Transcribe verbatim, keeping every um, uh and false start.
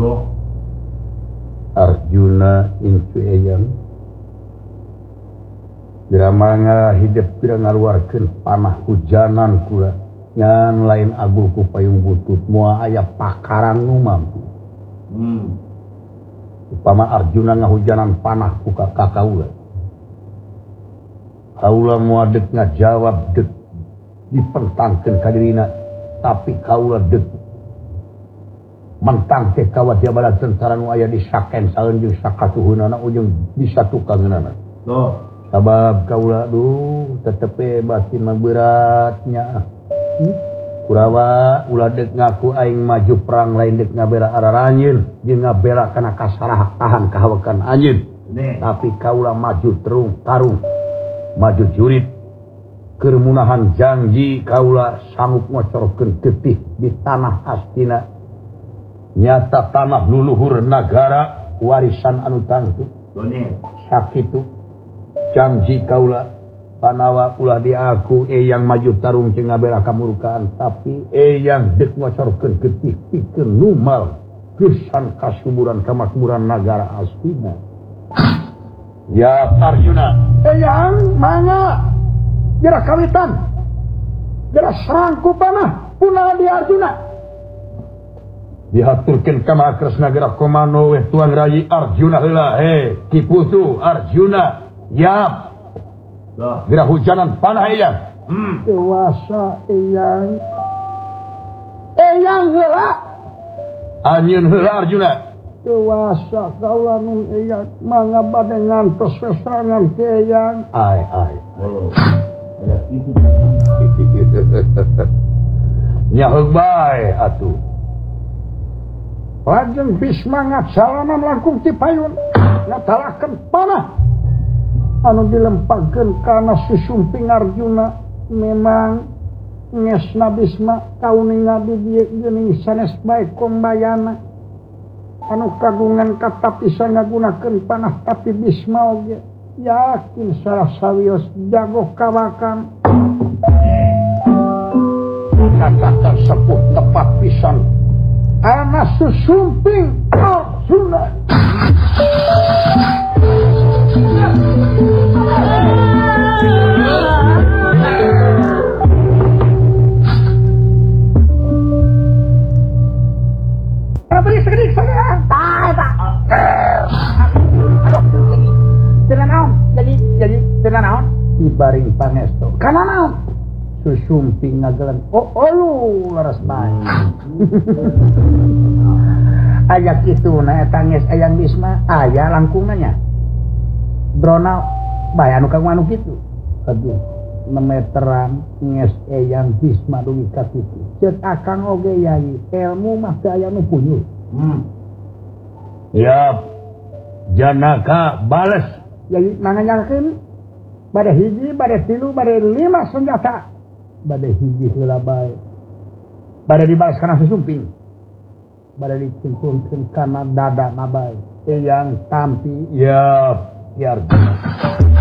Arjuna incu eyang Biramanga hidup pirang ngaluarkeun panah hujanan kula ngan lain agul ku payung butut moal aya pakaran nu mampu. Hmm. Upama Arjuna ngahujanan panah ku ka kaula. Kaula moal deuk ngajawab deuk dipentangkeun ka dirina tapi kaula deuk mentang teh kawat dia bala tentara nu aya di saken saeun jeung sakatuhunana ujung disatukangeunana. Tuh. Sabab kaula duh tetepe batin mah beratnya. Hmm? Kurawa ulah deuk ngaku aing maju perang lain deuk ngabela araranjeun jeung ngabela kana kasarahan kahawekan anjeun. Tapi kaula maju terung tarung maju jurit keur munahan janji kaula sanggup ngocorkeun getih di tanah Astina. Nyata tanah luluhur nagara warisan anu tangtu. Sakitu janji kaula panawa ulah diaku eyang maju tarung jeung ngabela kamurkaan tapi eyang deuk ngocorkeun getih pikeun numal gesan kasuburan kamakmuran nagara Astina. Ya Arjuna, eyang mangga gerak kawitan gerak serang ku panah punah di Arjuna dihaturkeun ka Mahakresna gerak komando weh tuan rayi Arjuna heula he kiputu Arjuna. Yap. Gerak hujanan panah eyang. Hmm. Dewasa eyang. Eyang heula. Anjeun heula Arjuna. Dewasa kaula nun eyang mangga bade ngantos serangan ke eyang. Ai ai. Oh. Aya kitu. Nya heug bae atuh. Lajeng Bisma ngajalanan langkung ti payun ngatalakeun panah anu dilempagkeun kana susumping Arjuna memang ngesna Bisma kauni ngadi dieu geuning sanes bae kombayana anu kagungan katapisa ngagunakeun panah tapi Bisma oge yakin salah sawios jago kawakan kata sepuh tepat pisan ana susumping Arjuna. Beri segedik segedik. Tak, tak. Aduh, jadi cenah naon? Jadi jadi cenah naon? Dibaring pangestu. Kana naon? Susumping ngagelen. Oh, oh lu laras bae. Aya kitu na eta geus eyang Bisma, aya langkungannya. Drona bae anu kang anu kitu. Kadieu memeteran nges eyang Bisma dugi ka kitu. Ceuk akang oge yai, ilmu mah teu aya nu punyul. Hmm. Ya. Janaka bales. Yai nanganyakeun bade hiji, bade tilu, bade lima senjata. Bade hiji heula bae. Bade dibalas kana susumping. Bade dicungkulkeun kana dada na bae. Eyang tampi ya biar